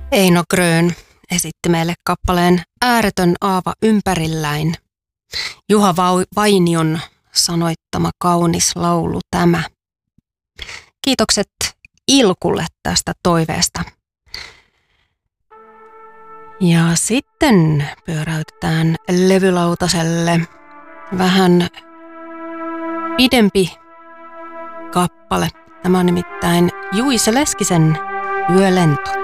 Eino Grön esitti meille kappaleen Ääretön aava ympärilläin. Juha Vainion sanoittama kaunis laulu tämä. Kiitokset Ilkulle tästä toiveesta. Ja sitten pyöräytetään levylautaselle vähän pidempi kappale. Tämä on nimittäin Juise Leskisen Yölento.